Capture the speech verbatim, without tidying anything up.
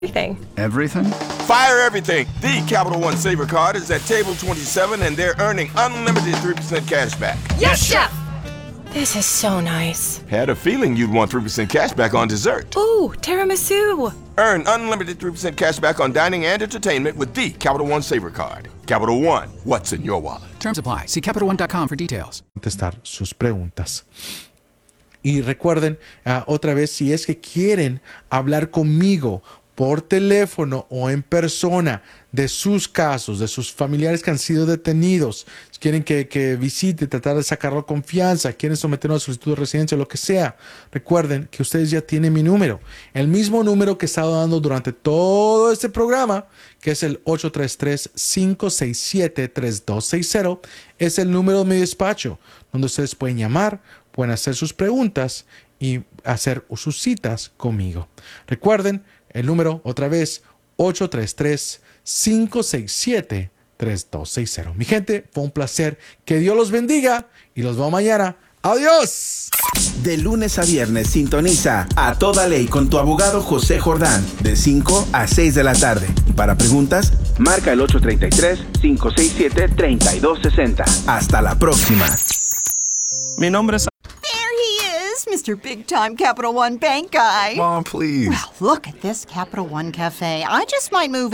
Everything. Everything? Fire everything. The Capital One Saver Card is at table twenty-seven, and they're earning unlimited three percent cash back. Yes, Chef! This is so nice. Had a feeling you'd want three percent cash back on dessert. Ooh, tiramisu. Earn unlimited three percent cash back on dining and entertainment with the Capital One Saver Card. Capital One, what's in your wallet? Terms apply. See Capital One dot com for details. Contestar sus preguntas. Y recuerden, uh, otra vez, si es que quieren hablar conmigo por teléfono o en persona de sus casos, de sus familiares que han sido detenidos, si quieren que, que visite, tratar de sacarlo confianza, quieren someter una solicitud de residencia, lo que sea, recuerden que ustedes ya tienen mi número. El mismo número que he estado dando durante todo este programa, que es el ocho tres tres, cinco seis siete, tres dos seis cero, es el número de mi despacho, donde ustedes pueden llamar, pueden hacer sus preguntas y hacer sus citas conmigo. Recuerden, el número, otra vez, ocho tres tres, cinco seis siete, tres dos seis cero. Mi gente, fue un placer. Que Dios los bendiga y los veo mañana. ¡Adiós! De lunes a viernes sintoniza A Toda Ley con tu abogado José Jordán de cinco a seis de la tarde. Y para preguntas, marca el ocho tres tres, cinco seis siete, tres dos seis cero. Hasta la próxima. Mi nombre es... Mister Big Time Capital One Bank guy. Mom, please. Well, look at this Capital One Cafe. I just might move